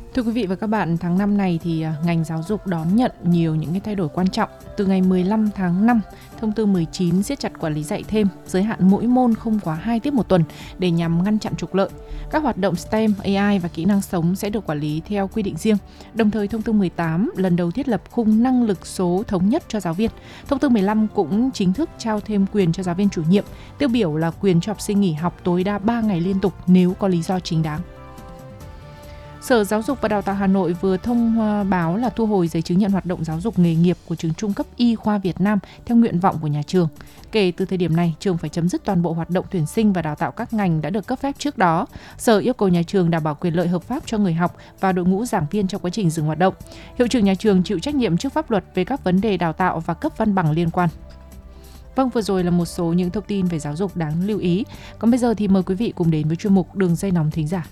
Thưa quý vị và các bạn, tháng 5 này thì ngành giáo dục đón nhận nhiều những cái thay đổi quan trọng. Từ ngày 15 tháng 5, thông tư 19 siết chặt quản lý dạy thêm, giới hạn mỗi môn không quá 2 tiết một tuần để nhằm ngăn chặn trục lợi. Các hoạt động STEM, AI và kỹ năng sống sẽ được quản lý theo quy định riêng. Đồng thời, thông tư 18 lần đầu thiết lập khung năng lực số thống nhất cho giáo viên. Thông tư 15 cũng chính thức trao thêm quyền cho giáo viên chủ nhiệm, tiêu biểu là quyền cho học sinh nghỉ học tối đa 3 ngày liên tục nếu có lý do chính đáng. Sở Giáo dục và Đào tạo Hà Nội vừa thông báo là thu hồi giấy chứng nhận hoạt động giáo dục nghề nghiệp của trường Trung cấp Y khoa Việt Nam theo nguyện vọng của nhà trường. Kể từ thời điểm này, trường phải chấm dứt toàn bộ hoạt động tuyển sinh và đào tạo các ngành đã được cấp phép trước đó. Sở yêu cầu nhà trường đảm bảo quyền lợi hợp pháp cho người học và đội ngũ giảng viên trong quá trình dừng hoạt động. Hiệu trưởng nhà trường chịu trách nhiệm trước pháp luật về các vấn đề đào tạo và cấp văn bằng liên quan. Vâng, vừa rồi là một số những thông tin về giáo dục đáng lưu ý. Còn bây giờ thì mời quý vị cùng đến với chuyên mục Đường dây nóng thính giả.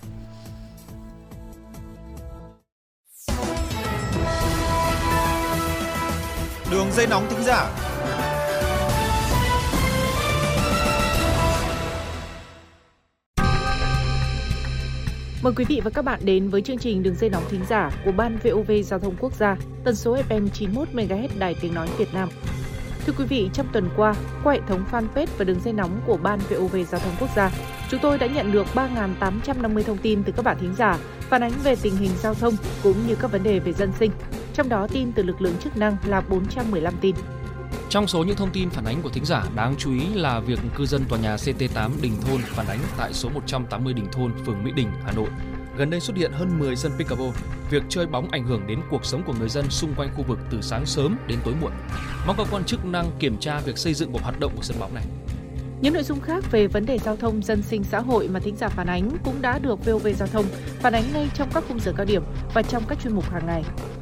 Đường dây nóng thính giả. Mời quý vị và các bạn đến với chương trình Đường dây nóng thính giả của Ban VOV Giao thông Quốc gia, tần số FM 91 MHz Đài Tiếng nói Việt Nam. Thưa quý vị, trong tuần qua, qua hệ thống fanpage và đường dây nóng của Ban VOV Giao thông Quốc gia, chúng tôi đã nhận được 3.850 thông tin từ các bạn thính giả phản ánh về tình hình giao thông cũng như các vấn đề về dân sinh. Trong đó, tin từ lực lượng chức năng là 415 tin. Trong số những thông tin phản ánh của thính giả, đáng chú ý là việc cư dân tòa nhà CT8 Đình Thôn phản ánh tại số 180 Đình Thôn, phường Mỹ Đình, Hà Nội. Gần đây xuất hiện hơn 10 sân pickleball. Việc chơi bóng ảnh hưởng đến cuộc sống của người dân xung quanh khu vực từ sáng sớm đến tối muộn. Mong cơ quan chức năng kiểm tra việc xây dựng và hoạt động của sân bóng này. Những nội dung khác về vấn đề giao thông, dân sinh, xã hội mà thính giả phản ánh cũng đã được VOV Giao thông phản ánh ngay trong các khung giờ cao điểm và trong các chuyên mục hàng ngày.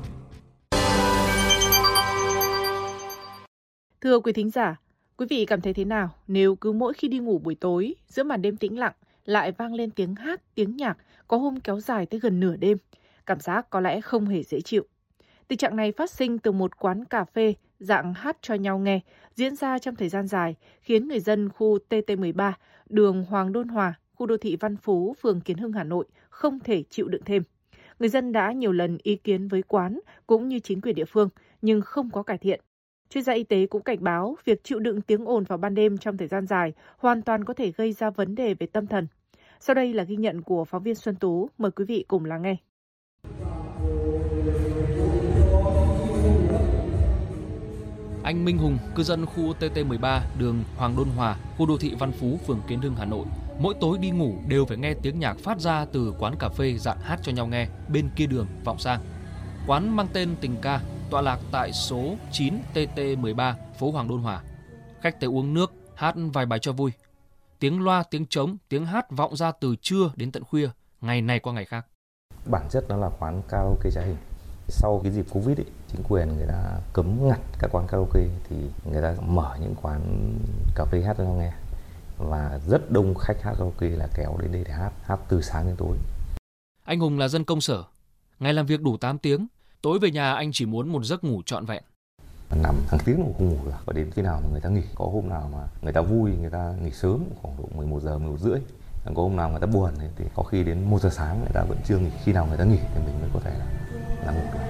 Thưa quý thính giả, quý vị cảm thấy thế nào nếu cứ mỗi khi đi ngủ buổi tối, giữa màn đêm tĩnh lặng lại vang lên tiếng hát, tiếng nhạc, có hôm kéo dài tới gần nửa đêm? Cảm giác có lẽ không hề dễ chịu. Tình trạng này phát sinh từ một quán cà phê dạng hát cho nhau nghe, diễn ra trong thời gian dài, khiến người dân khu TT13, đường Hoàng Đôn Hòa, khu đô thị Văn Phú, phường Kiến Hưng, Hà Nội không thể chịu đựng thêm. Người dân đã nhiều lần ý kiến với quán cũng như chính quyền địa phương, nhưng không có cải thiện. Chuyên gia y tế cũng cảnh báo việc chịu đựng tiếng ồn vào ban đêm trong thời gian dài hoàn toàn có thể gây ra vấn đề về tâm thần. Sau đây là ghi nhận của phóng viên Xuân Tú, mời quý vị cùng lắng nghe. Anh Minh Hùng, cư dân khu TT13, đường Hoàng Đôn Hòa, khu đô thị Văn Phú, phường Kiến Hưng, Hà Nội, mỗi tối đi ngủ đều phải nghe tiếng nhạc phát ra từ quán cà phê dạng hát cho nhau nghe bên kia đường vọng sang. Quán mang tên Tình Ca, tọa lạc tại số 9 TT13, phố Hoàng Đôn Hòa. Khách tới uống nước, hát vài bài cho vui. Tiếng loa, tiếng trống, tiếng hát vọng ra từ trưa đến tận khuya, ngày này qua ngày khác. Bản chất nó là quán karaoke trá hình. Sau cái dịp Covid chính quyền người ta cấm ngặt các quán karaoke thì người ta mở những quán cà phê hát cho nhau nghe. Và rất đông khách hát karaoke là kéo đến đây để hát từ sáng đến tối. Anh Hùng là dân công sở, ngày làm việc đủ 8 tiếng, tối về nhà anh chỉ muốn một giấc ngủ trọn vẹn. Nằm hàng tiếng cũng không ngủ được, và đến khi nào mà người ta nghỉ, có hôm nào mà người ta vui, người ta nghỉ sớm khoảng độ 11 giờ, 11 rưỡi. Có hôm nào người ta buồn thì có khi đến 1 giờ sáng người ta vẫn chưa nghỉ, khi nào người ta nghỉ thì mình mới có thể là ngủ được.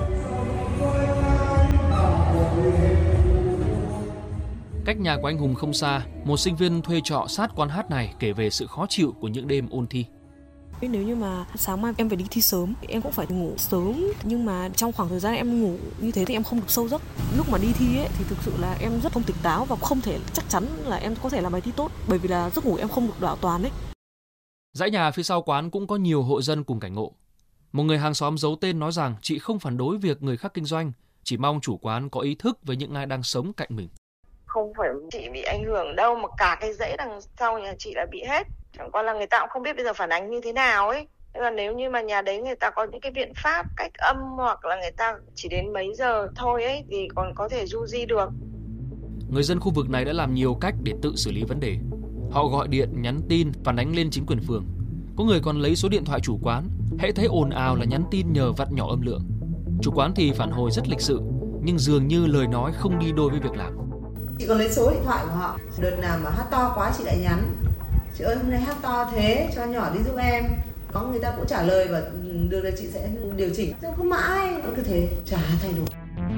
Cách nhà của anh Hùng không xa, một sinh viên thuê trọ sát quán hát này kể về sự khó chịu của những đêm ôn thi. Nếu như mà sáng mai em phải đi thi sớm, em cũng phải ngủ sớm. Nhưng mà trong khoảng thời gian em ngủ như thế thì em không được sâu giấc. Lúc mà đi thi ấy, thì thực sự là em rất không tỉnh táo và không thể chắc chắn là em có thể làm bài thi tốt. Bởi vì là giấc ngủ em không được bảo toàn ấy. Dãy nhà phía sau quán cũng có nhiều hộ dân cùng cảnh ngộ. Một người hàng xóm giấu tên nói rằng chị không phản đối việc người khác kinh doanh, chỉ mong chủ quán có ý thức với những ai đang sống cạnh mình. Không phải chị bị ảnh hưởng đâu mà cả cái dãy đằng sau nhà chị là bị hết. Chẳng qua là người ta cũng không biết bây giờ phản ánh như thế nào ấy. Thế là nếu như mà nhà đấy người ta có những cái biện pháp cách âm hoặc là người ta chỉ đến mấy giờ thôi ấy thì còn có thể du di được. Người dân khu vực này đã làm nhiều cách để tự xử lý vấn đề. Họ gọi điện, nhắn tin, phản ánh lên chính quyền phường. Có người còn lấy số điện thoại chủ quán, hễ thấy ồn ào là nhắn tin nhờ vặn nhỏ âm lượng. Chủ quán thì phản hồi rất lịch sự, nhưng dường như lời nói không đi đôi với việc làm. Chị còn lấy số điện thoại của họ. Đợt nào mà hát to quá chị lại nhắn: chị ơi hôm nay hát to thế, cho nhỏ đi giúp em. Có người ta cũng trả lời và được là chị sẽ điều chỉnh. Sao cứ mãi cứ thế chả thay đổi.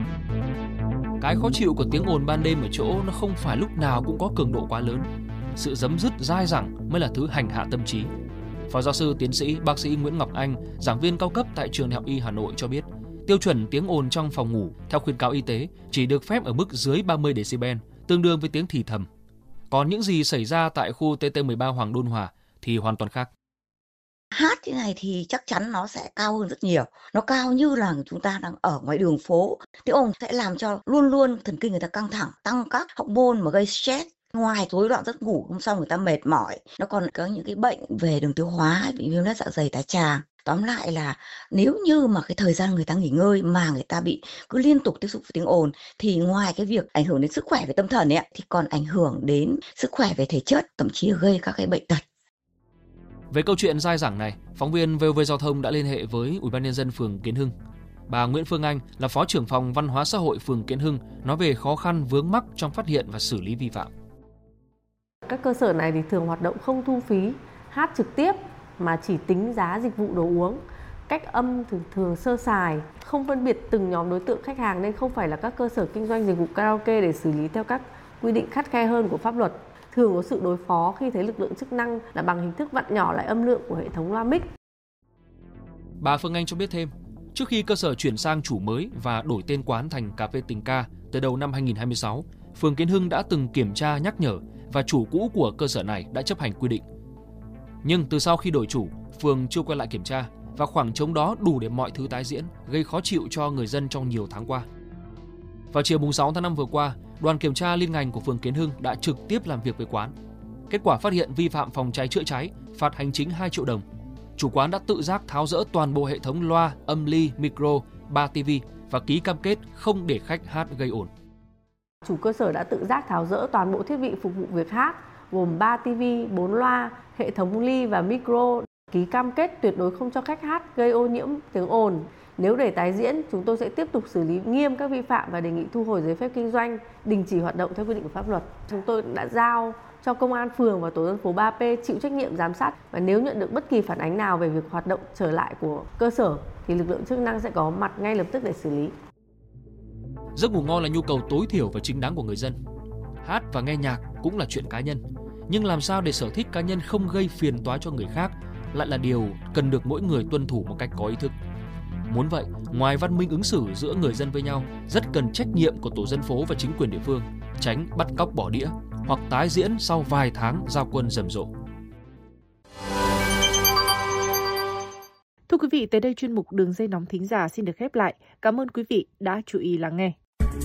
Cái khó chịu của tiếng ồn ban đêm ở chỗ nó không phải lúc nào cũng có cường độ quá lớn. Sự rấm rứt dai dẳng mới là thứ hành hạ tâm trí. Phó giáo sư tiến sĩ bác sĩ Nguyễn Ngọc Anh, giảng viên cao cấp tại Trường Đại học Y Hà Nội cho biết, tiêu chuẩn tiếng ồn trong phòng ngủ theo khuyến cáo y tế chỉ được phép ở mức dưới 30 decibel, tương đương với tiếng thì thầm. Còn những gì xảy ra tại khu TT13 Hoàng Đôn Hòa thì hoàn toàn khác. Hát thế này thì chắc chắn nó sẽ cao hơn rất nhiều. Nó cao như là chúng ta đang ở ngoài đường phố. Tiếng ồn sẽ làm cho luôn luôn thần kinh người ta căng thẳng, tăng các hormone mà gây stress. Ngoài rối loạn giấc ngủ, hôm sau người ta mệt mỏi. Nó còn có những cái bệnh về đường tiêu hóa, bị viêm loét dạ dày, đại tràng. Tóm lại là nếu như mà cái thời gian người ta nghỉ ngơi mà người ta bị cứ liên tục tiếp xúc với tiếng ồn thì ngoài cái việc ảnh hưởng đến sức khỏe về tâm thần ấy, thì còn ảnh hưởng đến sức khỏe về thể chất, thậm chí gây các cái bệnh tật. Về câu chuyện dai dẳng này, phóng viên VOV Giao thông đã liên hệ với Ủy ban nhân dân phường Kiến Hưng. Bà Nguyễn Phương Anh là Phó trưởng phòng Văn hóa xã hội phường Kiến Hưng nói về khó khăn vướng mắc trong phát hiện và xử lý vi phạm. Các cơ sở này thì thường hoạt động không thu phí hát trực tiếp mà chỉ tính giá dịch vụ đồ uống. Cách âm thường sơ sài, không phân biệt từng nhóm đối tượng khách hàng nên không phải là các cơ sở kinh doanh dịch vụ karaoke để xử lý theo các quy định khắt khe hơn của pháp luật. Thường có sự đối phó khi thấy lực lượng chức năng là bằng hình thức vặn nhỏ lại âm lượng của hệ thống loa mic. Bà Phương Anh cho biết thêm, trước khi cơ sở chuyển sang chủ mới và đổi tên quán thành Cà phê Tình Ca từ đầu năm 2026, phường Kiến Hưng đã từng kiểm tra nhắc nhở và chủ cũ của cơ sở này đã chấp hành quy định. Nhưng từ sau khi đổi chủ, phường chưa quay lại kiểm tra và khoảng trống đó đủ để mọi thứ tái diễn, gây khó chịu cho người dân trong nhiều tháng qua. Vào chiều 6 tháng 5 vừa qua, đoàn kiểm tra liên ngành của phường Kiến Hưng đã trực tiếp làm việc với quán. Kết quả phát hiện vi phạm phòng cháy chữa cháy, phạt hành chính 2 triệu đồng. Chủ quán đã tự giác tháo dỡ toàn bộ hệ thống loa, âm ly, micro, bar TV và ký cam kết không để khách hát gây ồn. Chủ cơ sở đã tự giác tháo dỡ toàn bộ thiết bị phục vụ việc hát, gồm bar TV, 4 loa, hệ thống ly và micro, ký cam kết tuyệt đối không cho khách hát gây ô nhiễm tiếng ồn. Nếu để tái diễn, chúng tôi sẽ tiếp tục xử lý nghiêm các vi phạm và đề nghị thu hồi giấy phép kinh doanh, đình chỉ hoạt động theo quy định của pháp luật. Chúng tôi đã giao cho công an phường và tổ dân phố 3P chịu trách nhiệm giám sát, và nếu nhận được bất kỳ phản ánh nào về việc hoạt động trở lại của cơ sở thì lực lượng chức năng sẽ có mặt ngay lập tức để xử lý. Giấc ngủ ngon là nhu cầu tối thiểu và chính đáng của người dân. Hát và nghe nhạc cũng là chuyện cá nhân, nhưng làm sao để sở thích cá nhân không gây phiền toái cho người khác lại là điều cần được mỗi người tuân thủ một cách có ý thức. Muốn vậy, ngoài văn minh ứng xử giữa người dân với nhau, rất cần trách nhiệm của tổ dân phố và chính quyền địa phương, tránh bắt cóc bỏ đĩa hoặc tái diễn sau vài tháng giao quân rầm rộ. Thưa quý vị, tới đây chuyên mục Đường dây nóng thính giả xin được khép lại. Cảm ơn quý vị đã chú ý lắng nghe.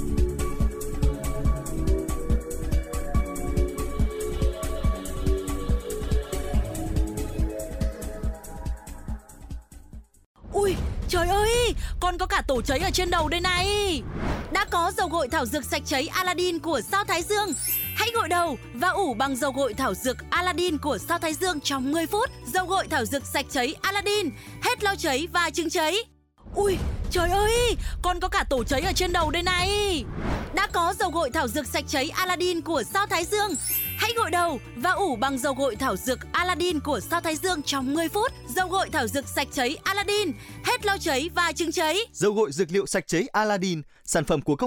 Ui, trời ơi, còn có cả tổ cháy ở trên đầu đây này. Đã có dầu gội thảo dược sạch cháy Aladdin của Sao Thái Dương. Hãy gội đầu và ủ bằng dầu gội thảo dược Aladdin của Sao Thái Dương trong 10 phút. Dầu gội thảo dược sạch cháy Aladdin, hết lau cháy và chứng cháy. Ui, trời ơi, còn có cả tổ cháy ở trên đầu đây này. Đã có dầu gội thảo dược sạch cháy Aladdin của Sao Thái Dương. Hãy gội đầu và ủ bằng dầu gội thảo dược Aladdin của Sao Thái Dương trong 10 phút. Dầu gội thảo dược sạch cháy Aladdin, hết lau cháy và chứng cháy. Dầu gội dược liệu sạch cháy Aladdin, sản phẩm của công